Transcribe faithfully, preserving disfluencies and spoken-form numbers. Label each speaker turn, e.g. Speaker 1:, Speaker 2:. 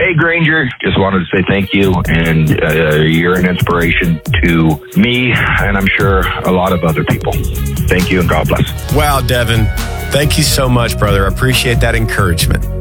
Speaker 1: hey, Granger, just wanted to say thank you, and uh, you're an inspiration to me, and I'm sure a lot of other people. Thank you, and God bless.
Speaker 2: Wow, Devin, thank you so much, brother. I appreciate that encouragement.